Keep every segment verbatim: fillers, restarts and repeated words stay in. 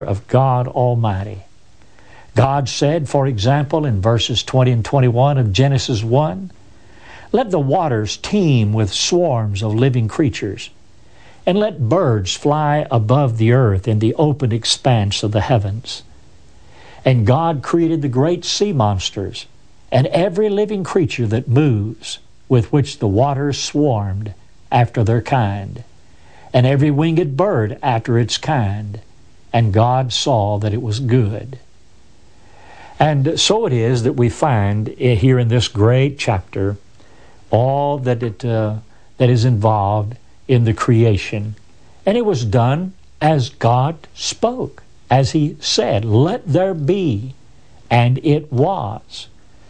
of God Almighty. God said, for example, in verses twenty and twenty-one of Genesis one, "Let the waters teem with swarms of living creatures, and let birds fly above the earth in the open expanse of the heavens." And God created the great sea monsters and every living creature that moves, with which the waters swarmed after their kind, and every winged bird after its kind. And God saw that it was good. And so it is that we find here in this great chapter all that it uh, that is involved in the creation. And it was done as God spoke, as He said, "Let there be," and it was.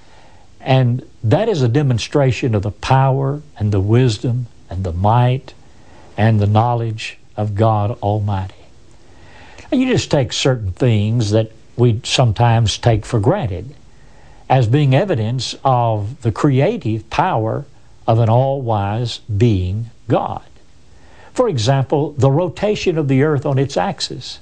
And that is a demonstration of the power and the wisdom and the might and the knowledge of God Almighty. And you just take certain things that we sometimes take for granted as being evidence of the creative power of an all-wise being, God. For example, the rotation of the earth on its axis.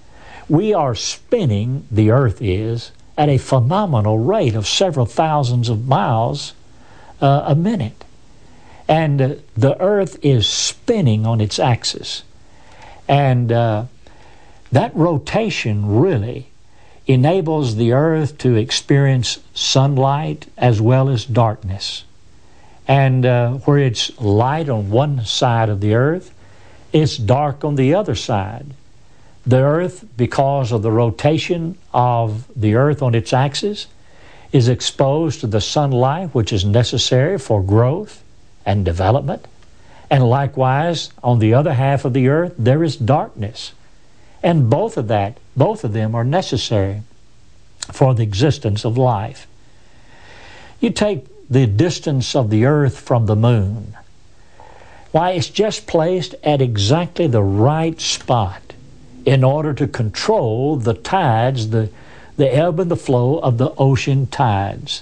We are spinning, the earth is, at a phenomenal rate of several thousands of miles uh, a minute. And uh, the earth is spinning on its axis. And uh, that rotation really enables the earth to experience sunlight as well as darkness. And uh, where it's light on one side of the earth, it's dark on the other side. The earth, because of the rotation of the earth on its axis, is exposed to the sunlight which is necessary for growth and development. And likewise, on the other half of the earth, there is darkness. And both of that, both of them are necessary for the existence of life. You take the distance of the earth from the moon. Why, it's just placed at exactly the right spot in order to control the tides, the, the ebb and the flow of the ocean tides.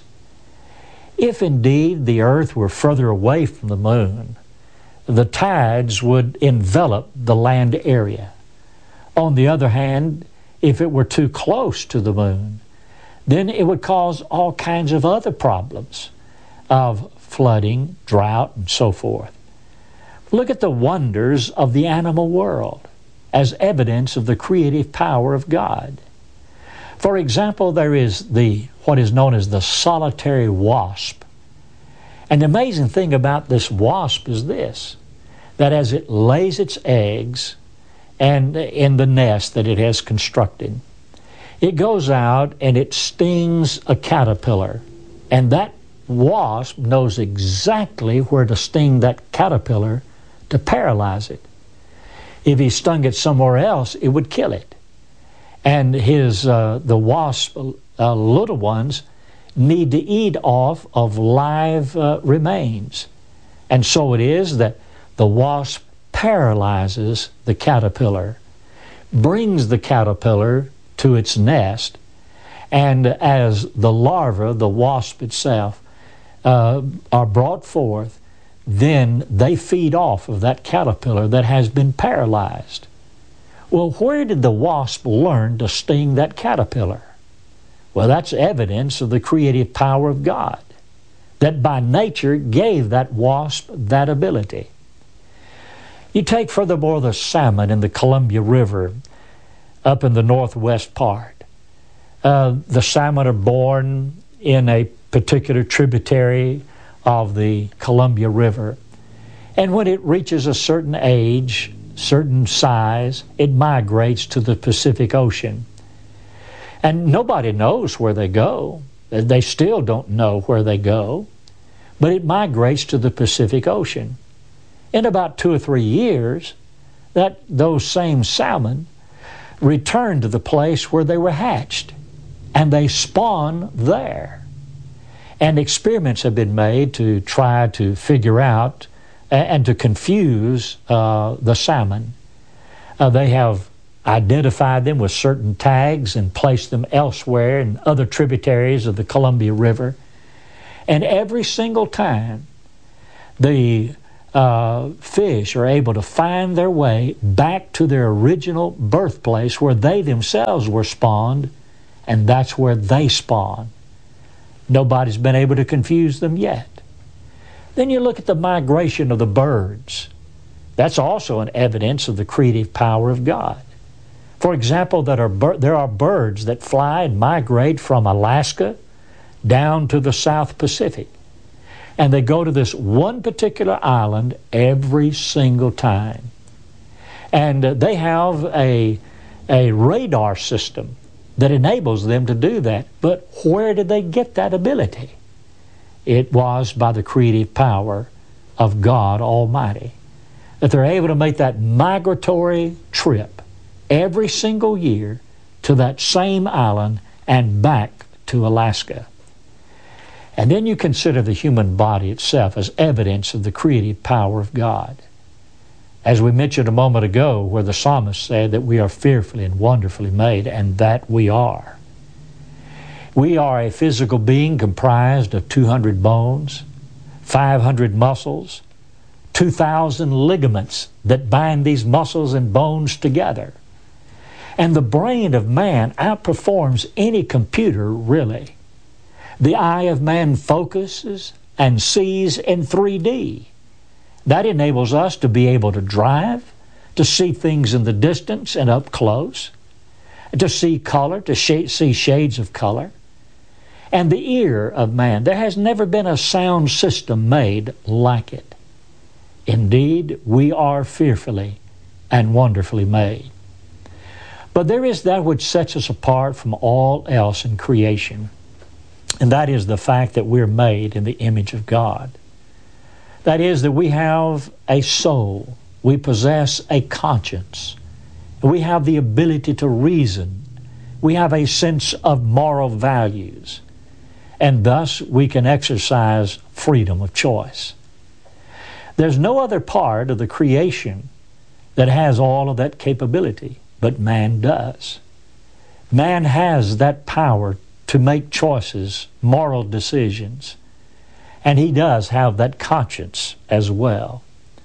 If indeed the earth were further away from the moon, the tides would envelop the land area. On the other hand, if it were too close to the moon, then it would cause all kinds of other problems of flooding, drought, and so forth. Look at the wonders of the animal world as evidence of the creative power of God. For example, there is the what is known as the solitary wasp. And the amazing thing about this wasp is this, that as it lays its eggs and in the nest that it has constructed, it goes out and it stings a caterpillar. And that wasp knows exactly where to sting that caterpillar to paralyze it. If he stung it somewhere else, it would kill it. And his uh, the wasp uh, little ones need to eat off of live uh, remains. And so it is that the wasp paralyzes the caterpillar, brings the caterpillar to its nest, and as the larva, the wasp itself, uh, are brought forth, then they feed off of that caterpillar that has been paralyzed. Well, where did the wasp learn to sting that caterpillar? Well, that's evidence of the creative power of God, that by nature gave that wasp that ability. You take furthermore the salmon in the Columbia River up in the northwest part. Uh, the salmon are born in a particular tributary of the Columbia River. And when it reaches a certain age, certain size, it migrates to the Pacific Ocean. And nobody knows where they go. They still don't know where they go. But it migrates to the Pacific Ocean. In about two or three years, that those same salmon return to the place where they were hatched, and they spawn there. And experiments have been made to try to figure out and to confuse uh, the salmon. Uh, they have identified them with certain tags and placed them elsewhere in other tributaries of the Columbia River. And every single time the uh, fish are able to find their way back to their original birthplace where they themselves were spawned, and that's where they spawn. Nobody's been able to confuse them yet. Then you look at the migration of the birds. That's also an evidence of the creative power of God. For example, that are bir- there are birds that fly and migrate from Alaska down to the South Pacific. And they go to this one particular island every single time. And uh, they have a, a radar system that enables them to do that. But where did they get that ability? It was by the creative power of God Almighty, that they're able to make that migratory trip every single year to that same island and back to Alaska. And then you consider the human body itself as evidence of the creative power of God. As we mentioned a moment ago, where the psalmist said that we are fearfully and wonderfully made, and that we are. We are a physical being comprised of two hundred bones, five hundred muscles, two thousand ligaments that bind these muscles and bones together. And the brain of man outperforms any computer, really. The eye of man focuses and sees in three D. That enables us to be able to drive, to see things in the distance and up close, to see color, to sh- see shades of color. And the ear of man, there has never been a sound system made like it. Indeed, we are fearfully and wonderfully made. But there is that which sets us apart from all else in creation. And that is the fact that we're made in the image of God. That is, that we have a soul, we possess a conscience, we have the ability to reason, we have a sense of moral values, and thus we can exercise freedom of choice. There's no other part of the creation that has all of that capability, but man does. Man has that power to make choices, moral decisions. And he does have that conscience as well.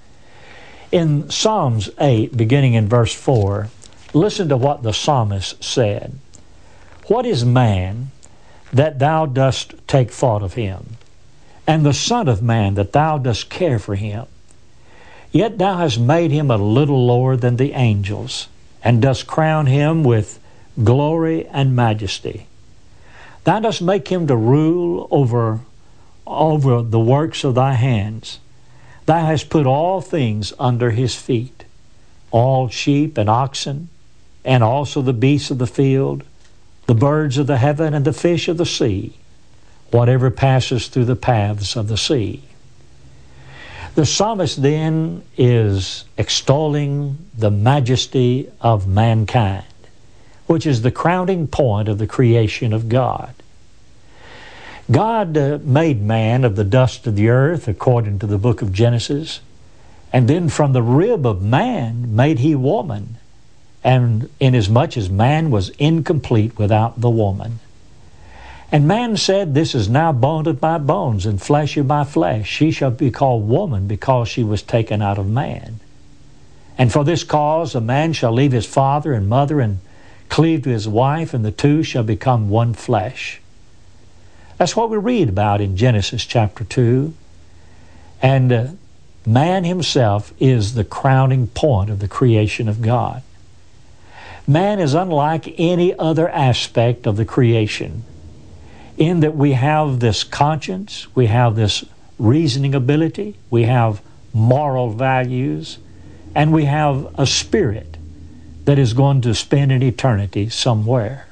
In Psalms eight, beginning in verse four, listen to what the psalmist said. What is man that thou dost take thought of him, and the son of man that thou dost care for him? Yet thou hast made him a little lower than the angels, and dost crown him with glory and majesty. Thou dost make him to rule over, over the works of thy hands. Thou hast put all things under his feet, all sheep and oxen, and also the beasts of the field, the birds of the heaven and the fish of the sea, whatever passes through the paths of the sea. The psalmist then is extolling the majesty of mankind, which is the crowning point of the creation of God. God uh, made man of the dust of the earth, according to the book of Genesis, and then from the rib of man made he woman, and inasmuch as man was incomplete without the woman. And man said, this is now bone of my bones and flesh of my flesh. She shall be called woman because she was taken out of man. And for this cause a man shall leave his father and mother and cleave to his wife, and the two shall become one flesh. That's what we read about in Genesis chapter two. And uh, man himself is the crowning point of the creation of God. Man is unlike any other aspect of the creation, in that we have this conscience, we have this reasoning ability, we have moral values, and we have a spirit that is going to spend an eternity somewhere.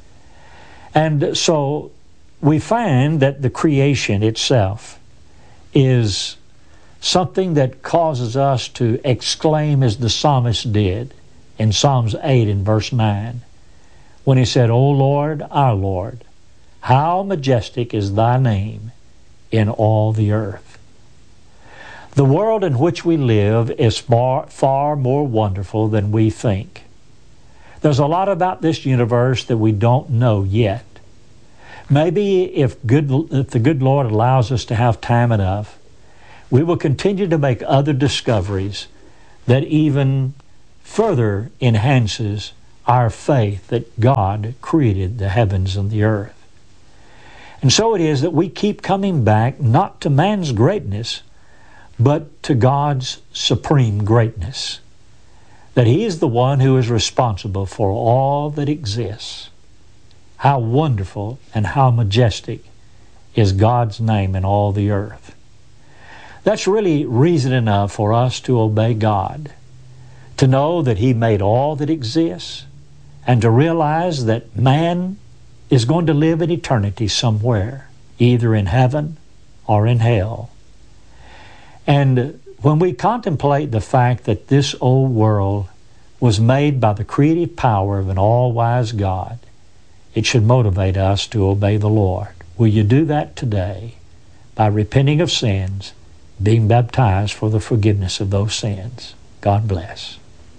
And so we find that the creation itself is something that causes us to exclaim, as the psalmist did in Psalms eight in verse nine, when he said, O Lord, our Lord, how majestic is thy name in all the earth. The world in which we live is far, far more wonderful than we think. There's a lot about this universe that we don't know yet. Maybe if good, if the good Lord allows us to have time enough, we will continue to make other discoveries that even further enhances our faith that God created the heavens and the earth. And so it is that we keep coming back not to man's greatness, but to God's supreme greatness. That He is the one who is responsible for all that exists. How wonderful and how majestic is God's name in all the earth. That's really reason enough for us to obey God, to know that He made all that exists, and to realize that man is going to live in eternity somewhere, either in heaven or in hell. And when we contemplate the fact that this old world was made by the creative power of an all-wise God, it should motivate us to obey the Lord. Will you do that today by repenting of sins, being baptized for the forgiveness of those sins? God bless.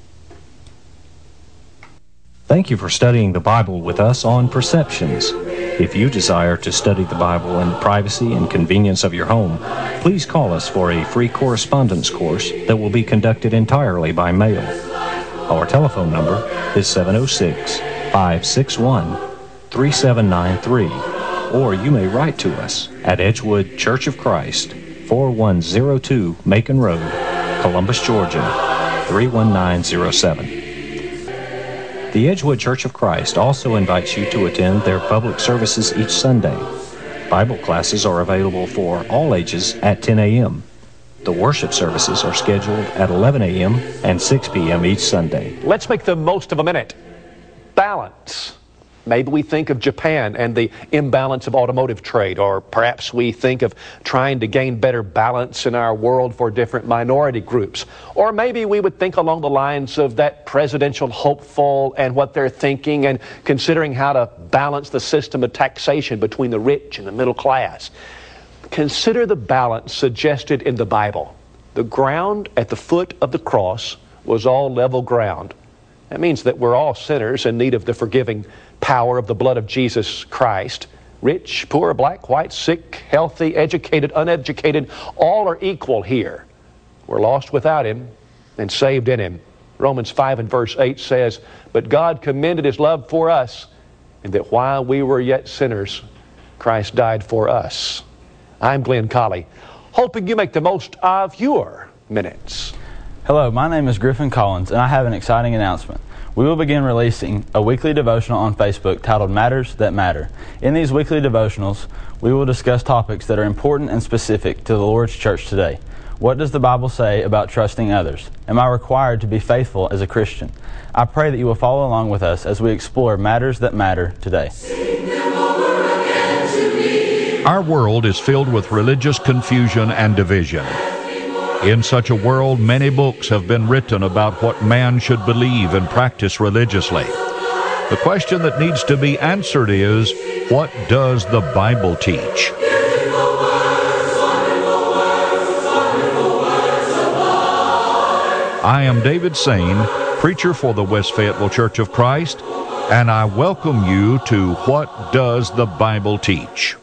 Thank you for studying the Bible with us on Perceptions. If you desire to study the Bible in the privacy and convenience of your home, please call us for a free correspondence course that will be conducted entirely by mail. Our telephone number is seven oh six, five six one, three seven nine three, or you may write to us at Edgewood Church of Christ, four one zero two Macon Road, Columbus, Georgia, three one nine zero seven. The Edgewood Church of Christ also invites you to attend their public services each Sunday. Bible classes are available for all ages at ten a.m. The worship services are scheduled at eleven a.m. and six p.m. each Sunday. Let's make the most of a minute. Balance. Maybe we think of Japan and the imbalance of automotive trade, or perhaps we think of trying to gain better balance in our world for different minority groups. Or maybe we would think along the lines of that presidential hopeful and what they're thinking and considering how to balance the system of taxation between the rich and the middle class. Consider the balance suggested in the Bible. The ground at the foot of the cross was all level ground. That means that we're all sinners in need of the forgiving power of the blood of Jesus Christ. Rich, poor, black, white, sick, healthy, educated, uneducated, all are equal here. We're lost without Him and saved in Him. Romans five and verse eight says, "But God commended His love for us, and that while we were yet sinners, Christ died for us." I'm Glenn Colley, hoping you make the most of your minutes. Hello, my name is Griffin Collins, and I have an exciting announcement. We will begin releasing a weekly devotional on Facebook titled Matters That Matter. In these weekly devotionals, we will discuss topics that are important and specific to the Lord's church today. What does the Bible say about trusting others? Am I required to be faithful as a Christian? I pray that you will follow along with us as we explore matters that matter today. Our world is filled with religious confusion and division. In such a world, many books have been written about what man should believe and practice religiously. The question that needs to be answered is, what does the Bible teach? I am David Sane, preacher for the West Fayetteville Church of Christ, and I welcome you to What Does the Bible Teach?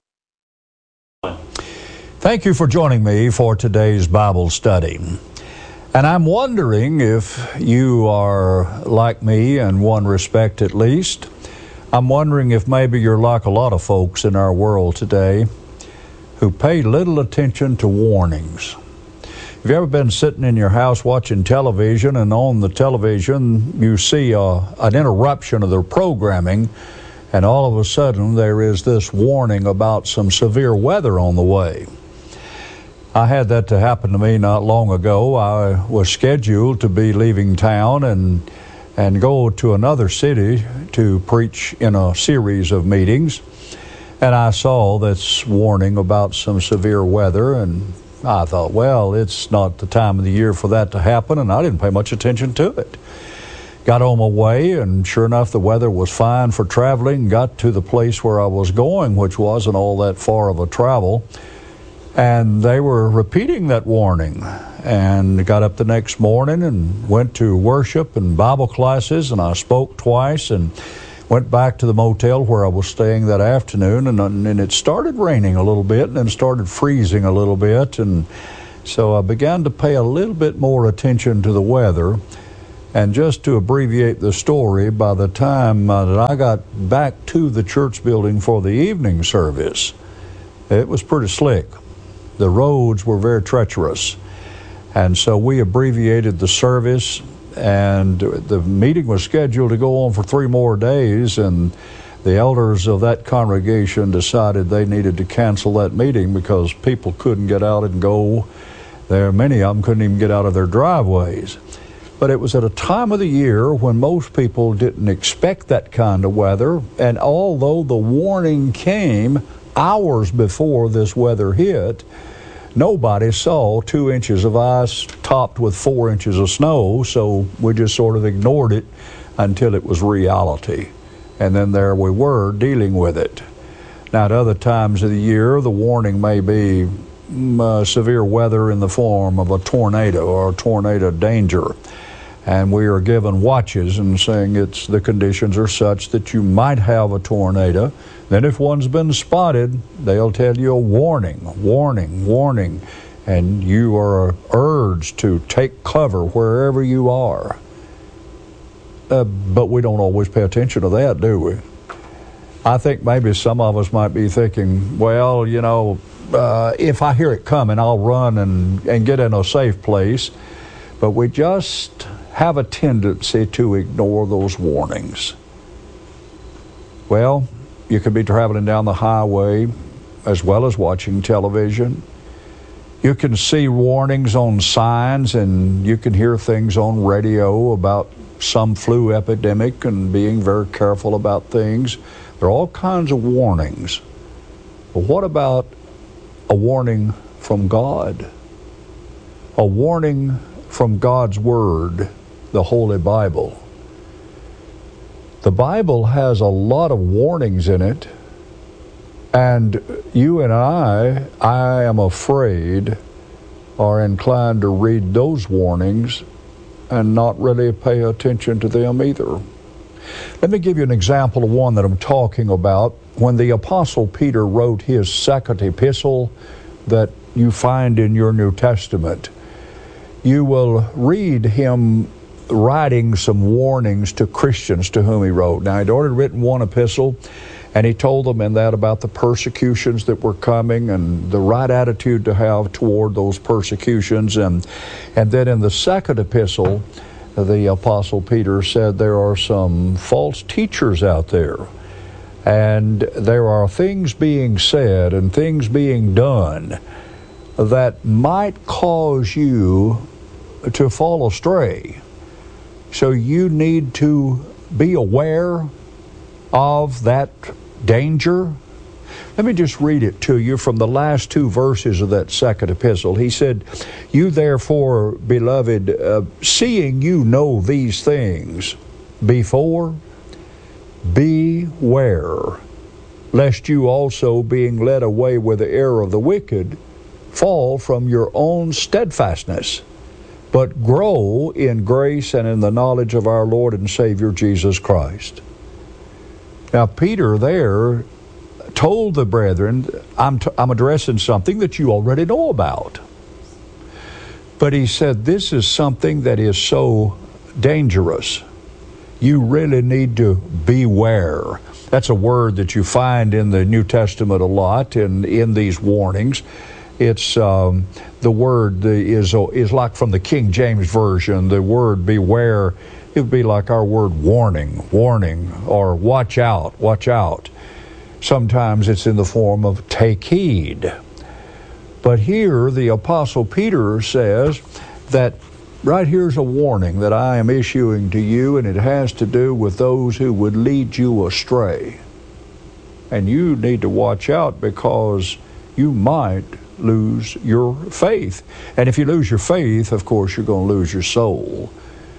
Thank you for joining me for today's Bible study. And I'm wondering if you are like me in one respect at least. I'm wondering if maybe you're like a lot of folks in our world today who pay little attention to warnings. Have you ever been sitting in your house watching television, and on the television you see a, an interruption of the programming, and all of a sudden there is this warning about some severe weather on the way? I had that to happen to me not long ago. I was scheduled to be leaving town and and go to another city to preach in a series of meetings. And I saw this warning about some severe weather, and I thought, well, it's not the time of the year for that to happen, and I didn't pay much attention to it. Got on my way, and sure enough, the weather was fine for traveling. Got to the place where I was going, which wasn't all that far of a travel. And they were repeating that warning, and got up the next morning and went to worship and Bible classes, and I spoke twice and went back to the motel where I was staying that afternoon, and, and it started raining a little bit and then started freezing a little bit, and So I began to pay a little bit more attention to the weather. And just to abbreviate the story, by the time uh, that I got back to the church building for the evening service, it was pretty slick. The roads were very treacherous. And so we abbreviated the service, and the meeting was scheduled to go on for three more days, and the elders of that congregation decided they needed to cancel that meeting because people couldn't get out and go there. Many of them couldn't even get out of their driveways. But it was at a time of the year when most people didn't expect that kind of weather, and although the warning came hours before this weather hit, nobody saw two inches of ice topped with four inches of snow, so we just sort of ignored it until it was reality. And then there we were dealing with it. Now, at other times of the year, the warning may be uh, severe weather in the form of a tornado or a tornado danger. And we are given watches and saying it's the conditions are such that you might have a tornado. Then if one's been spotted, they'll tell you a warning, warning, warning. And you are urged to take cover wherever you are. Uh, but we don't always pay attention to that, do we? I think maybe some of us might be thinking, well, you know, uh, if I hear it coming, I'll run and, and get in a safe place. But we just have a tendency to ignore those warnings. Well, you could be traveling down the highway as well as watching television. You can see warnings on signs, and you can hear things on radio about some flu epidemic and being very careful about things. There are all kinds of warnings. But what about a warning from God? A warning from God's Word, the Holy Bible. The Bible has a lot of warnings in it, and you and I, I am afraid, are inclined to read those warnings and not really pay attention to them either. Let me give you an example of one that I'm talking about. When the Apostle Peter wrote his second epistle that you find in your New Testament, you will read him writing some warnings to Christians to whom he wrote. Now, he'd already written one epistle, and he told them in that about the persecutions that were coming and the right attitude to have toward those persecutions. And, and then in the second epistle, the Apostle Peter said there are some false teachers out there, and there are things being said and things being done that might cause you to fall astray. So you need to be aware of that danger. Let me just read it to you from the last two verses of that second epistle. He said, "You therefore, beloved, uh, seeing you know these things before, beware, lest you also, being led away with the error of the wicked, fall from your own steadfastness, but grow in grace and in the knowledge of our Lord and Savior Jesus Christ." Now, Peter there told the brethren, I'm, t- I'm addressing something that you already know about. But he said, this is something that is so dangerous. You really need to beware. That's a word that you find in the New Testament a lot, and in these warnings. It's um, the word is is like from the King James Version. The word beware, it would be like our word warning, warning, or watch out, watch out. Sometimes it's in the form of take heed. But here the Apostle Peter says that right here's a warning that I am issuing to you, and it has to do with those who would lead you astray. And you need to watch out because you might lose your faith. And if you lose your faith, of course, you're going to lose your soul.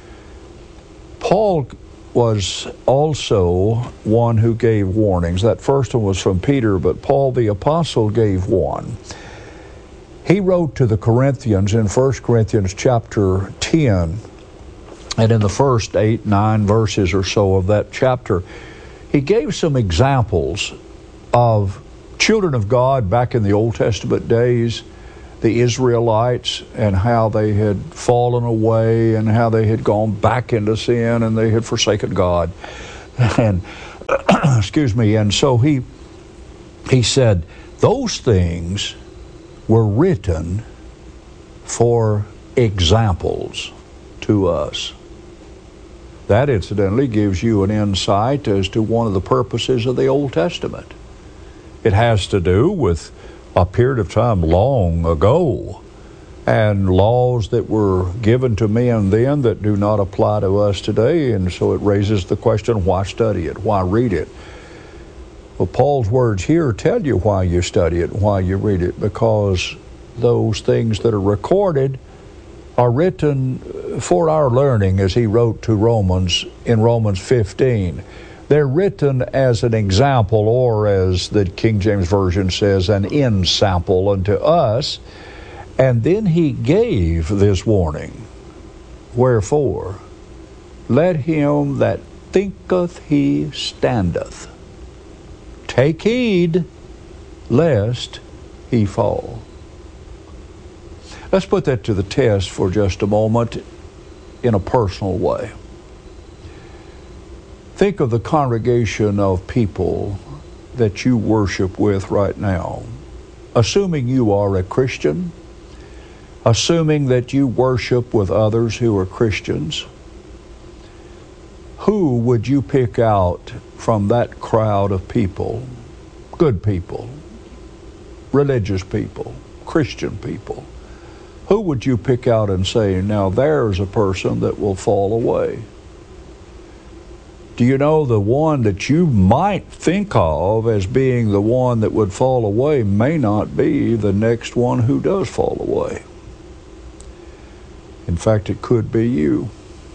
Paul was also one who gave warnings. That first one was from Peter, but Paul the Apostle gave one. He wrote to the Corinthians in First Corinthians chapter ten, and in the first eight, nine verses or so of that chapter, he gave some examples of children of God back in the Old Testament days the Israelites and how they had fallen away and how they had gone back into sin and they had forsaken God. And excuse me, and so he he said those things were written for examples to us. That incidentally gives you an insight as to one of the purposes of the Old Testament. It has to do with a period of time long ago and laws that were given to men then that do not apply to us today. And so it raises the question, why study it? Why read it? Well, Paul's words here tell you why you study it, why you read it, because those things that are recorded are written for our learning, as he wrote to Romans in Romans fifteen. They're written as an example, or as the King James Version says, an ensample unto us. And then he gave this warning. Wherefore, let him that thinketh he standeth take heed lest he fall. Let's put that to the test for just a moment in a personal way. Think of the congregation of people that you worship with right now. Assuming you are a Christian, assuming that you worship with others who are Christians, who would you pick out from that crowd of people? Good people, religious people, Christian people. Who would you pick out and say, now there's a person that will fall away? Do you know the one that you might think of as being the one that would fall away may not be the next one who does fall away? In fact, it could be you.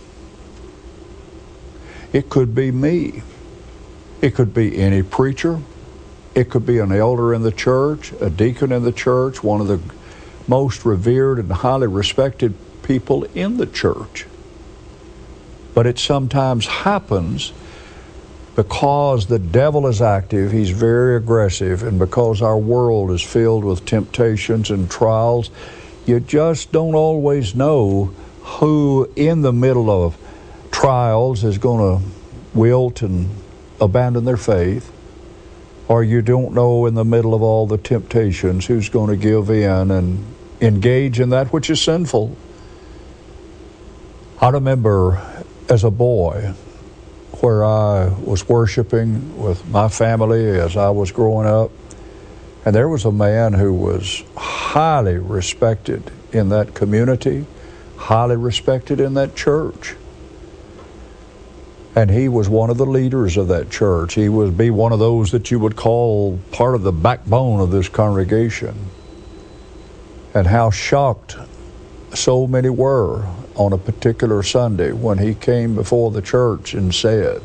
It could be me. It could be any preacher. It could be an elder in the church, a deacon in the church, one of the most revered and highly respected people in the church. But it sometimes happens because the devil is active, he's very aggressive, and because our world is filled with temptations and trials, you just don't always know who in the middle of trials is going to wilt and abandon their faith, or you don't know in the middle of all the temptations who's going to give in and engage in that which is sinful. I remember as a boy where I was worshiping with my family as I was growing up, and there was a man who was highly respected in that community, highly respected in that church. And he was one of the leaders of that church. He would be one of those that you would call part of the backbone of this congregation. And how shocked so many were on a particular Sunday when he came before the church and said,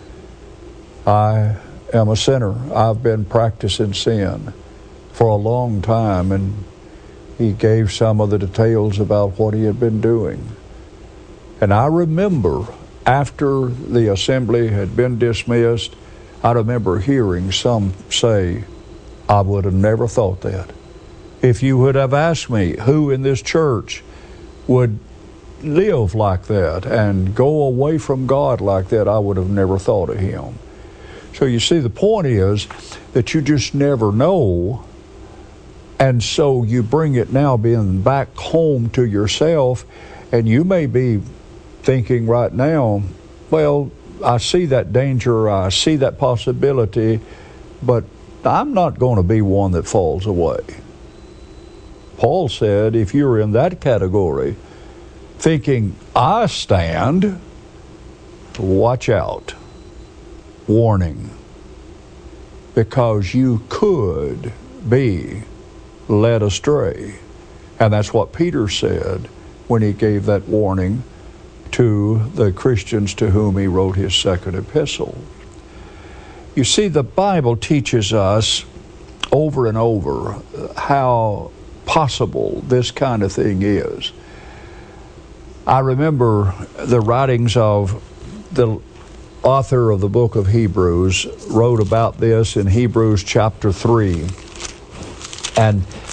I am a sinner. I've been practicing sin for a long time. And he gave some of the details about what he had been doing. And I remember after the assembly had been dismissed, I remember hearing some say, I would have never thought that. If you would have asked me who in this church would live like that and go away from God like that, I would have never thought of him. So you see, the point is that you just never know. And so you bring it now being back home to yourself, and you may be thinking right now, well, I see that danger, I see that possibility, but I'm not going to be one that falls away. Paul said, if you're in that category, thinking, I stand, watch out. Warning. Because you could be led astray. And that's what Peter said when he gave that warning to the Christians to whom he wrote his second epistle. You see, the Bible teaches us over and over how possible this kind of thing is. I remember the writings of the author of the book of Hebrews wrote about this in Hebrews chapter three. And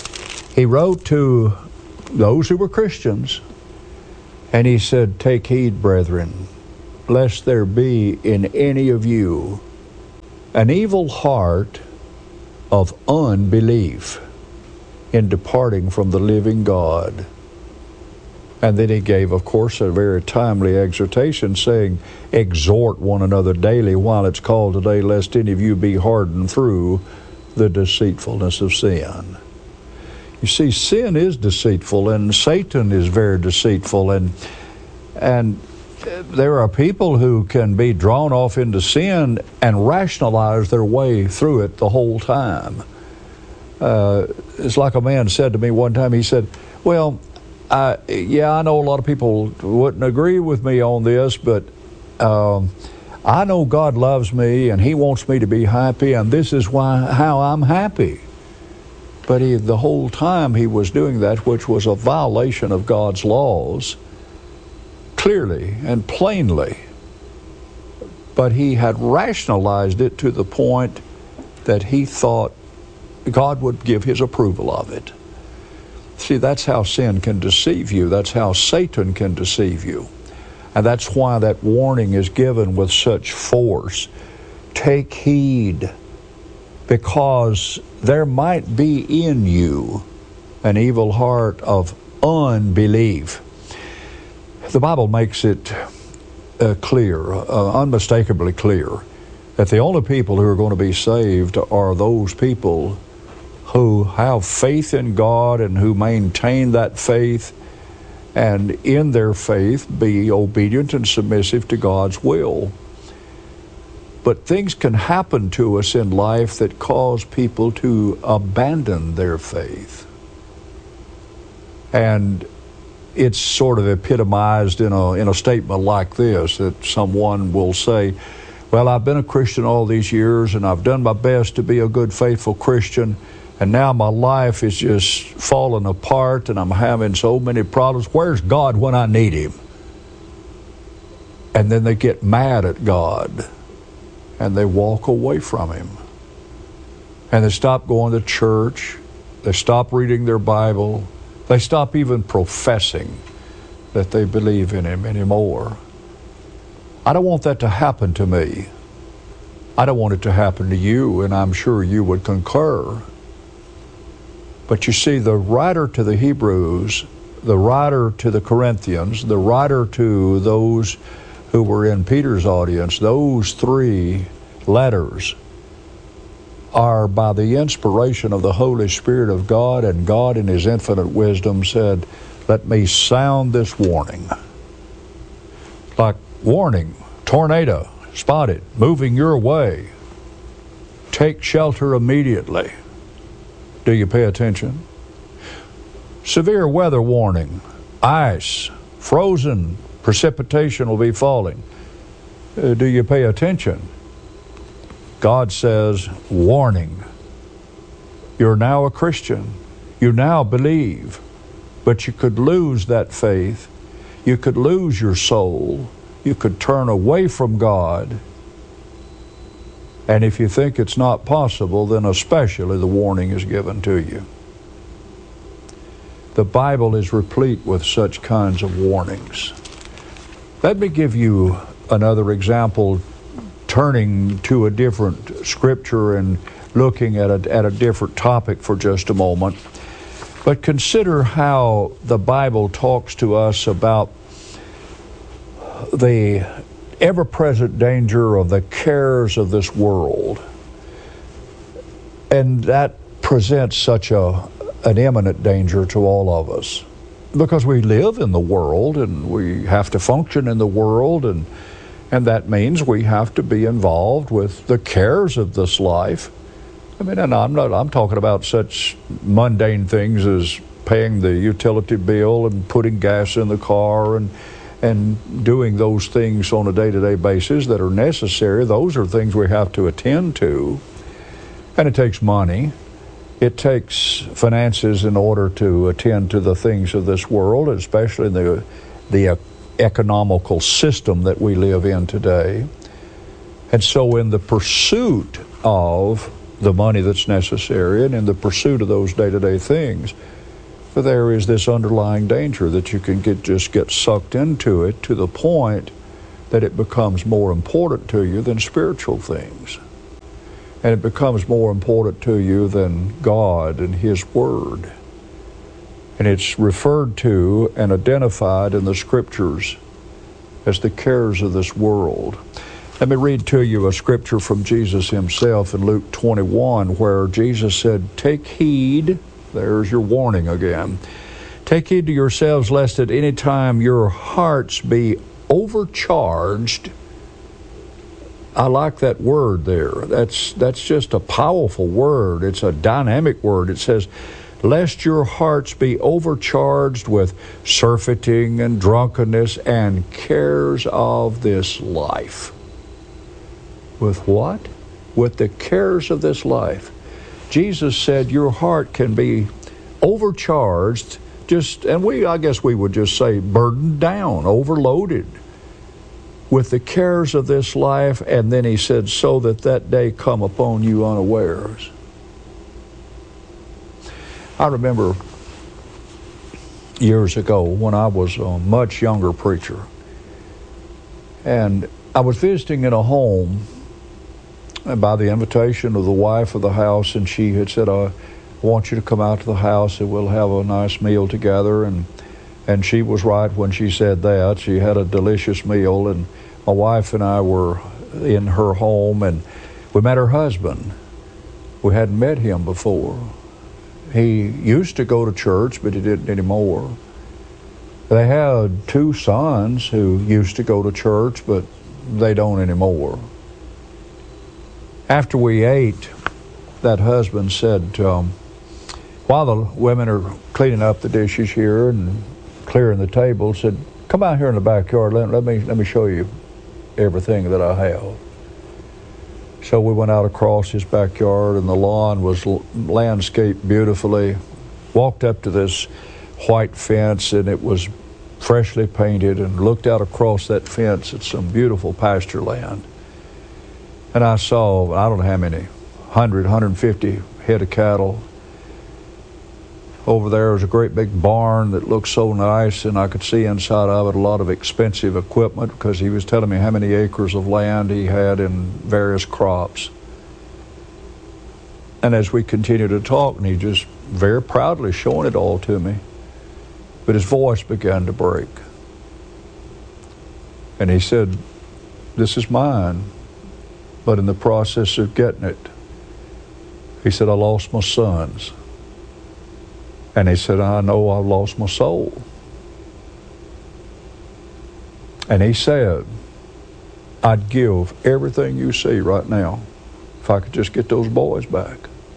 He wrote to those who were Christians, and he said, "Take heed, brethren, lest there be in any of you an evil heart of unbelief in departing from the living God." And then he gave, of course, a very timely exhortation, saying, "Exhort one another daily while it's called today, lest any of you be hardened through the deceitfulness of sin." You see, sin is deceitful, and Satan is very deceitful, and and there are people who can be drawn off into sin and rationalize their way through it the whole time. Uh, it's like a man said to me one time. He said, "Well, I, yeah, I know a lot of people wouldn't agree with me on this, but um, I know God loves me and He wants me to be happy, and this is why how I'm happy." But he, the whole time he was doing that, which was a violation of God's laws, clearly and plainly. But he had rationalized it to the point that he thought God would give His approval of it. See, that's how sin can deceive you. That's how Satan can deceive you. And that's why that warning is given with such force. Take heed, because there might be in you an evil heart of unbelief. The Bible makes it uh, clear, uh, unmistakably clear, that the only people who are going to be saved are those people who have faith in God and who maintain that faith, and in their faith be obedient and submissive to God's will. But things can happen to us in life that cause people to abandon their faith. And it's sort of epitomized in a in a statement like this, that someone will say, "Well, I've been a Christian all these years, and I've done my best to be a good, faithful Christian, and now my life is just falling apart, and I'm having so many problems. Where's God when I need Him?" And then they get mad at God, and they walk away from Him. And they stop going to church. They stop reading their Bible. They stop even professing that they believe in Him anymore. I don't want that to happen to me. I don't want it to happen to you, and I'm sure you would concur. But you see, the writer to the Hebrews, the writer to the Corinthians, the writer to those who were in Peter's audience, those three letters are by the inspiration of the Holy Spirit of God, and God in His infinite wisdom said, "Let me sound this warning." Like, warning, tornado, spotted, moving your way. Take shelter immediately. Do you pay attention? Severe weather warning, ice, frozen, precipitation will be falling. Uh, do you pay attention? God says, warning. You're now a Christian. You now believe, but you could lose that faith. You could lose your soul. You could turn away from God. And if you think it's not possible, then especially the warning is given to you. The Bible is replete with such kinds of warnings. Let me give you another example, turning to a different scripture and looking at a, at a different topic for just a moment. But consider how the Bible talks to us about the ever-present danger of the cares of this world. And that presents such a an imminent danger to all of us, because we live in the world and we have to function in the world, and and that means we have to be involved with the cares of this life. I mean, and I'm not I'm talking about such mundane things as paying the utility bill and putting gas in the car and and doing those things on a day-to-day basis that are necessary. Those are things we have to attend to. And it takes money. It takes finances in order to attend to the things of this world, especially the, the economical system that we live in today. And so in the pursuit of the money that's necessary and in the pursuit of those day-to-day things, For there is this underlying danger that you can get just get sucked into it to the point that it becomes more important to you than spiritual things. And it becomes more important to you than God and His Word. And it's referred to and identified in the Scriptures as the cares of this world. Let me read to you a scripture from Jesus Himself in Luke twenty-one, where Jesus said, "Take heed," there's your warning again, "take heed to yourselves lest at any time your hearts be overcharged." I like that word there. That's, that's just a powerful word. It's a dynamic word. It says, "Lest your hearts be overcharged with surfeiting and drunkenness and cares of this life." With what? With the cares of this life. Jesus said your heart can be overcharged, just, and we, I guess we would just say burdened down, overloaded with the cares of this life. And then He said, so that that day come upon you unawares. I remember years ago when I was a much younger preacher, and I was visiting in a home by the invitation of the wife of the house, and she had said, I want you to come out to the house and we'll have a nice meal together. And and she was right when she said that. She had a delicious meal, and my wife and I were in her home, and we met her husband. We hadn't met him before. He used to go to church, but he didn't anymore. They had two sons who used to go to church, but they don't anymore. After we ate, that husband said, um, while the women are cleaning up the dishes here and clearing the table, said, "Come out here in the backyard, let, let me let me show you everything that I have." So we went out across his backyard, and the lawn was landscaped beautifully. Walked up to this white fence, and it was freshly painted, and looked out across that fence at some beautiful pasture land. And I saw, I don't know how many, one hundred, one hundred fifty head of cattle. Over there was a great big barn that looked so nice, and I could see inside of it a lot of expensive equipment, because he was telling me how many acres of land he had in various crops. And as we continued to talk, and he just very proudly showing it all to me, but his voice began to break. And he said, "This is mine, but in the process of getting it," he said, "I lost my sons." And he said, "I know I've lost my soul." And he said, "I'd give everything you see right now if I could just get those boys back."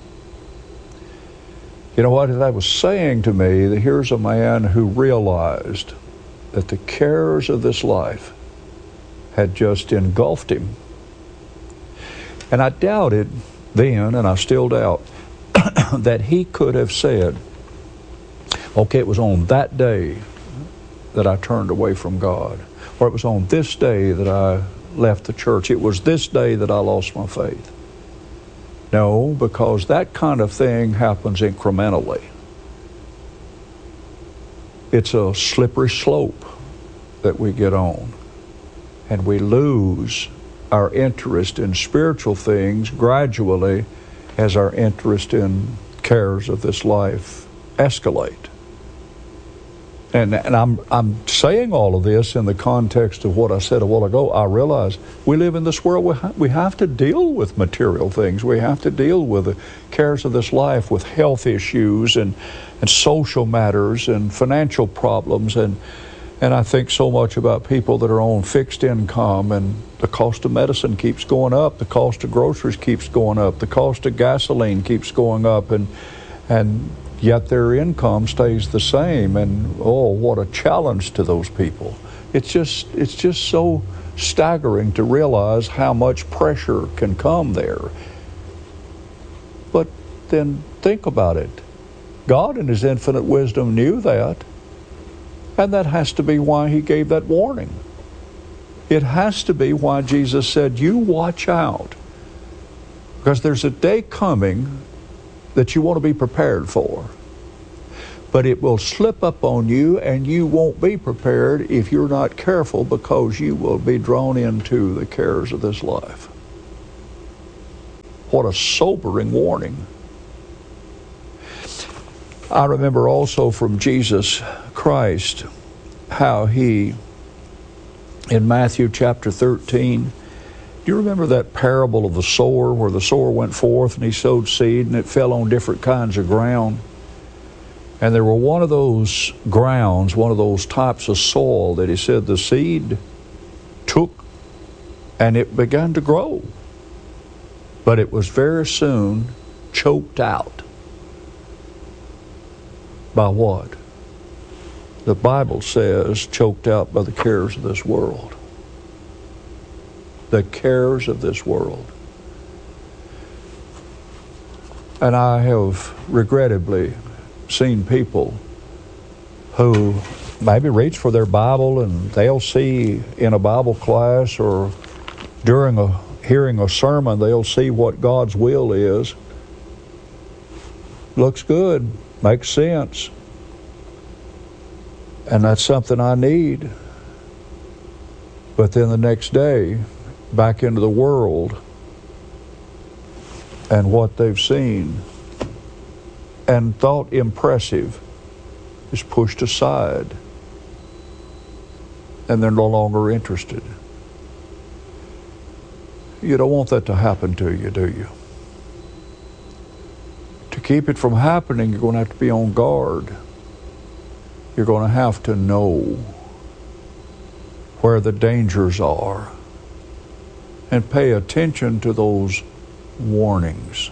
You know what that was saying to me? That here's a man who realized that the cares of this life had just engulfed him. And I doubted then, and I still doubt, that he could have said, okay, it was on that day that I turned away from God, or it was on this day that I left the church, it was this day that I lost my faith. No, because that kind of thing happens incrementally. It's a slippery slope that we get on, and we lose our interest in spiritual things gradually as our interest in cares of this life escalate. And, and I'm, I'm saying all of this in the context of what I said a while ago. I realize we live in this world, we, ha- we have to deal with material things. We have to deal with the cares of this life, with health issues and, and social matters and financial problems. And, and I think so much about people that are on fixed income, and the cost of medicine keeps going up, the cost of groceries keeps going up, the cost of gasoline keeps going up, and and yet their income stays the same. And oh, what a challenge to those people. It's just it's just so staggering to realize how much pressure can come there. But then think about it. God in His infinite wisdom knew that, and that has to be why He gave that warning. It has to be why Jesus said, you watch out, because there's a day coming that you want to be prepared for. but it will slip up on you, and you won't be prepared if you're not careful, because you will be drawn into the cares of this life. What a sobering warning. I remember also from Jesus Christ how he, in Matthew chapter thirteen, do you remember that parable of the sower, where the sower went forth and he sowed seed and it fell on different kinds of ground? And there were one of those grounds, one of those types of soil that he said the seed took and it began to grow. But it was very soon choked out. By what? The Bible says choked out by the cares of this world. The cares of this world. And I have regrettably seen people who maybe reach for their Bible, and they'll see in a Bible class or during a hearing a sermon, they'll see what God's will is. Looks good, makes sense, and that's something I need. But then the next day, back into the world and what they've seen and thought impressive is pushed aside, and they're no longer interested. You don't want that to happen to you, do you? To keep it from happening, you're going to have to be on guard. You're going to have to know where the dangers are and pay attention to those warnings.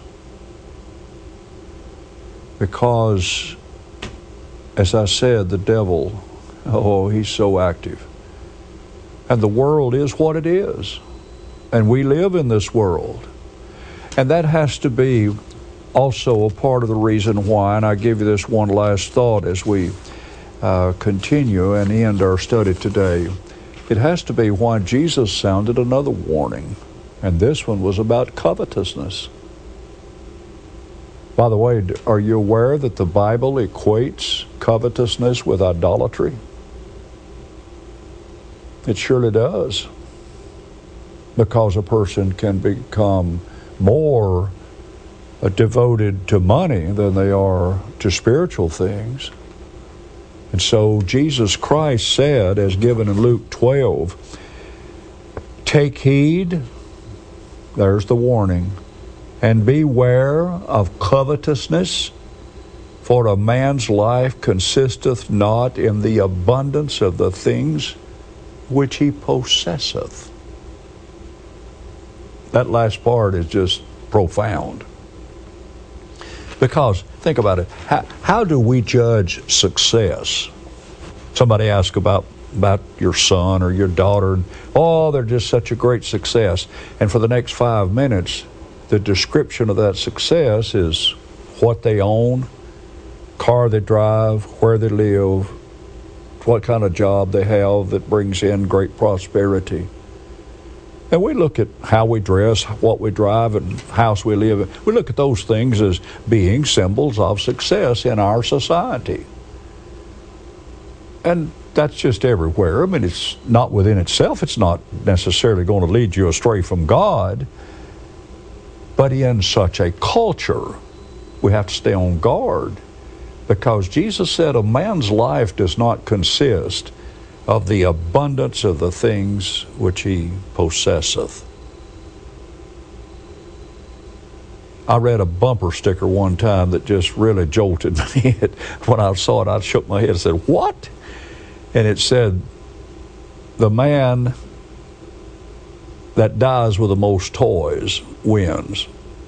Because, as I said, the devil, oh, he's so active. And the world is what it is. And we live in this world. And that has to be also a part of the reason why, and I give you this one last thought as we uh, continue and end our study today. It has to be why Jesus sounded another warning. And this one was about covetousness. By the way, are you aware that the Bible equates covetousness with idolatry? It surely does. Because a person can become more uh, devoted to money than they are to spiritual things. And so Jesus Christ said, as given in Luke twelve, take heed, there's the warning, and beware of covetousness, for a man's life consisteth not in the abundance of the things which he possesseth. That last part is just profound. Because, think about it, how, how do we judge success? Somebody asked about, about your son or your daughter, and, oh, they're just such a great success. And for the next five minutes, the description of that success is what they own, car they drive, where they live, what kind of job they have that brings in great prosperity. And we look at how we dress, what we drive, and house we live in. We look at those things as being symbols of success in our society. And that's just everywhere. I mean, it's not within itself. It's not necessarily going to lead you astray from God. But in such a culture, we have to stay on guard. Because Jesus said a man's life does not consist of the abundance of the things which he possesseth. I read a bumper sticker one time that just really jolted me. When I saw it, I shook my head and said, what? And it said, the man that dies with the most toys wins.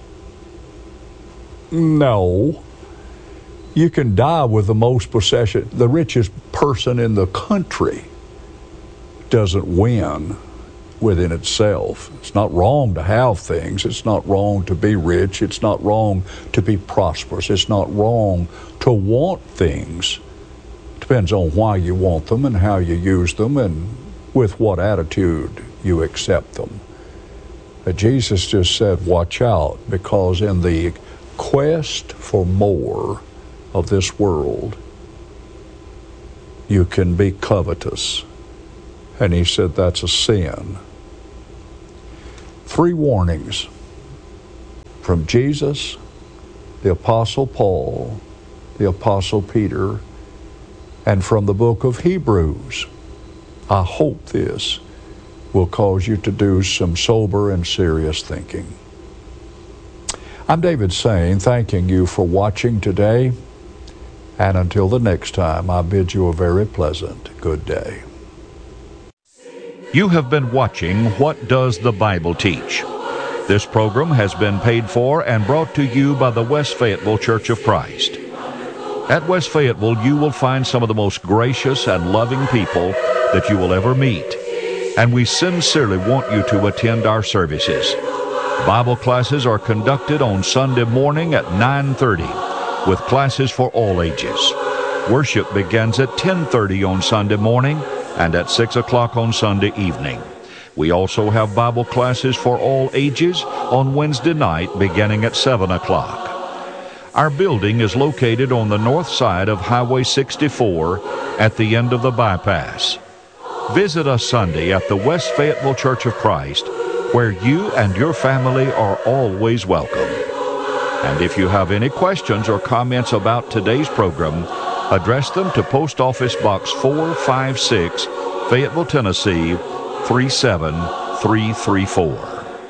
No. You can die with the most possession. The richest person in the country doesn't win within itself. It's not wrong to have things. It's not wrong to be rich. It's not wrong to be prosperous. It's not wrong to want things. It depends on why you want them and how you use them and with what attitude you accept them. But Jesus just said, watch out, because in the quest for more of this world, you can be covetous. And he said that's a sin. Three warnings from Jesus, the Apostle Paul, the Apostle Peter, and from the book of Hebrews. I hope this will cause you to do some sober and serious thinking. I'm David Sain, thanking you for watching today, and until the next time, I bid you a very pleasant good day. You have been watching What Does the Bible Teach? This program has been paid for and brought to you by the West Fayetteville Church of Christ. At West Fayetteville, you will find some of the most gracious and loving people that you will ever meet, and we sincerely want you to attend our services. Bible classes are conducted on Sunday morning at nine thirty, with classes for all ages. Worship begins at ten thirty on Sunday morning and at six o'clock on Sunday evening. We also have Bible classes for all ages on Wednesday night beginning at seven o'clock. Our building is located on the north side of Highway sixty-four at the end of the bypass. Visit us Sunday at the West Fayetteville Church of Christ, where you and your family are always welcome. And if you have any questions or comments about today's program, address them to Post Office Box four five six, Fayetteville, Tennessee, three seven three three four.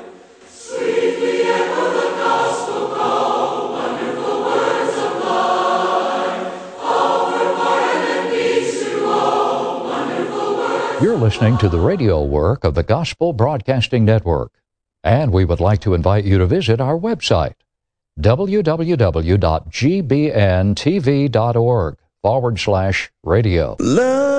You're listening to the radio work of the Gospel Broadcasting Network, and we would like to invite you to visit our website, www.gbntv.org forward slash radio. Love.